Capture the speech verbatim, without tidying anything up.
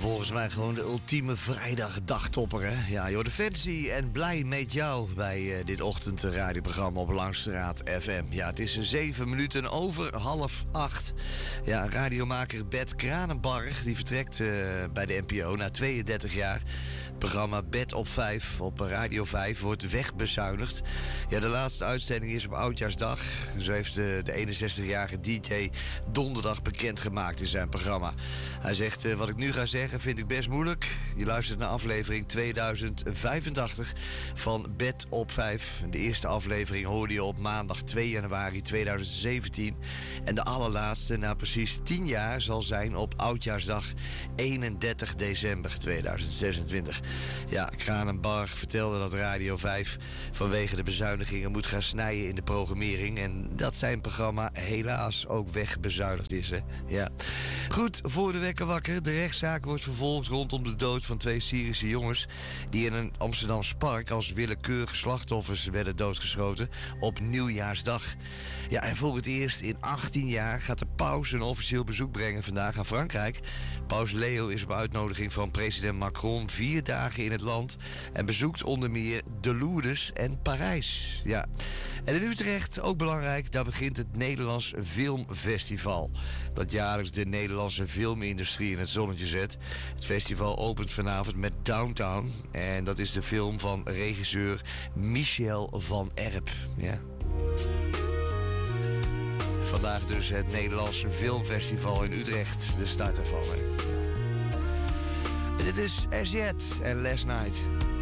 volgens mij gewoon de ultieme vrijdagdagtopper, hè? Ja, joh, de Fancy en blij met jou bij uh, dit ochtendradioprogramma op Langstraat F M. Ja, het is zeven minuten over half acht. Ja, radiomaker Bert Kranenbarg, die vertrekt uh, bij de N P O na tweeëndertig jaar. Het programma Bed op vijf op Radio vijf wordt wegbezuinigd. Ja, de laatste uitzending is op Oudjaarsdag. Zo heeft de, de eenenzestigjarige D J donderdag bekendgemaakt in zijn programma. Hij zegt, uh, wat ik nu ga zeggen vind ik best moeilijk. Je luistert naar aflevering tweeduizend vijfentachtig van Bed op vijf. De eerste aflevering hoorde je op maandag twee januari tweeduizend zeventien. En de allerlaatste na precies tien jaar zal zijn op Oudjaarsdag eenendertig december tweeduizend zesentwintig. Ja, Kranenbarg vertelde dat Radio vijf vanwege de bezuinigingen moet gaan snijden in de programmering. En dat zijn programma helaas ook wegbezuinigd is, hè. Ja. Goed, voor de wekker wakker. De rechtszaak wordt vervolgd rondom de dood van twee Syrische jongens die in een Amsterdams park als willekeurige slachtoffers werden doodgeschoten op Nieuwjaarsdag. Ja, en voor het eerst in achttien jaar gaat de paus een officieel bezoek brengen vandaag aan Frankrijk. Paus Leo is op uitnodiging van president Macron vier dagen in het land en bezoekt onder meer de Lourdes en Parijs. Ja. En in Utrecht, ook belangrijk, daar begint het Nederlands Filmfestival, dat jaarlijks de Nederlandse filmindustrie in het zonnetje zet. Het festival opent vanavond met Downtown en dat is de film van regisseur Michel van Erp. Ja. Vandaag dus het Nederlandse Filmfestival in Utrecht, de start ervan. Hè. Dit is As Yet en Last Night.